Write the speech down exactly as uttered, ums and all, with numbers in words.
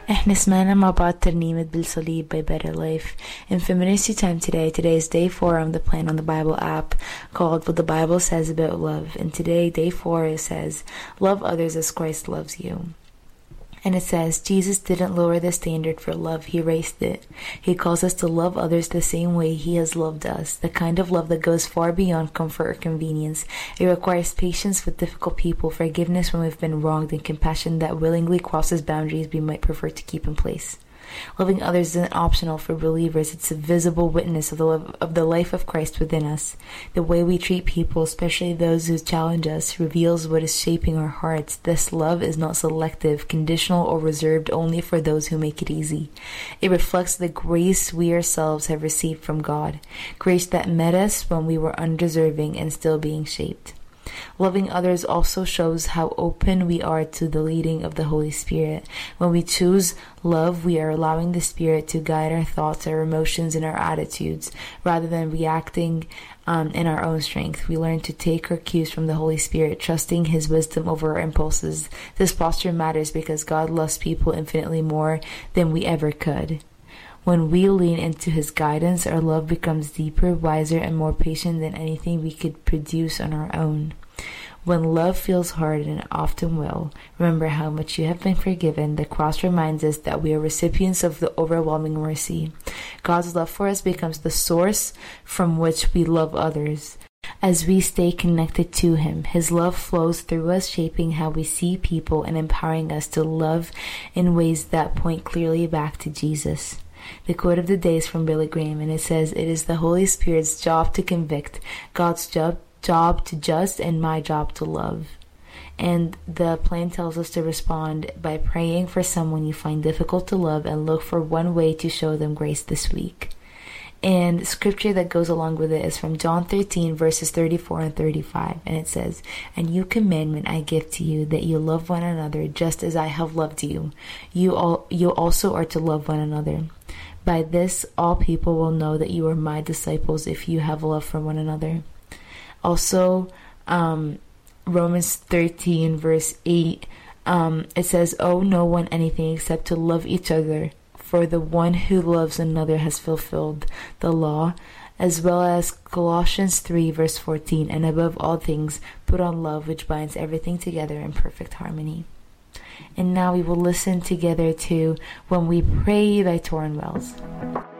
احنا سمعنا مع بعض ترنيمة بالصليب by Better Life. In Feministy Time today, today is day four on the Plan on the Bible app called What the Bible Says About Love. And today, day four, it says, love others as Christ loves you. And it says, Jesus didn't lower the standard for love, he raised it. He calls us to love others the same way he has loved us, the kind of love that goes far beyond comfort or convenience. It requires patience with difficult people, forgiveness when we've been wronged, and compassion that willingly crosses boundaries we might prefer to keep in place. Loving others isn't optional for believers. It's a visible witness of the love, of the life of Christ within us. The way we treat people, especially those who challenge us, reveals what is shaping our hearts. This love is not selective, conditional, or reserved only for those who make it easy. It reflects the grace we ourselves have received from God, grace that met us when we were undeserving and still being shaped. Loving others also shows how open we are to the leading of the Holy Spirit. When we choose love, we are allowing the Spirit to guide our thoughts, our emotions, and our attitudes, rather than reacting um, in our own strength. We learn to take our cues from the Holy Spirit, trusting His wisdom over our impulses. This posture matters because God loves people infinitely more than we ever could. When we lean into His guidance, our love becomes deeper, wiser, and more patient than anything we could produce on our own. When love feels hard, and it often will, remember how much you have been forgiven. The cross reminds us that we are recipients of the overwhelming mercy. God's love for us becomes the source from which we love others. As we stay connected to Him, His love flows through us, shaping how we see people and empowering us to love in ways that point clearly back to Jesus. The quote of the day is from Billy Graham, and it says, "It is the Holy Spirit's job to convict, God's job job to just, and my job to love." And the plan tells us to respond by praying for someone you find difficult to love and look for one way to show them grace this week. And scripture that goes along with it is from John thirteen, verses thirty-four and thirty-five. And it says, "And new commandment I give to you, that you love one another just as I have loved you. You all, you also are to love one another. By this, all people will know that you are my disciples if you have love for one another." Also, um, Romans thirteen, verse eight, um, it says, "Owe no one anything except to love each other. For the one who loves another has fulfilled the law," as well as Colossians three, verse fourteen, "And above all things, put on love, which binds everything together in perfect harmony." And now we will listen together to "When We Pray" by Torrin Wells.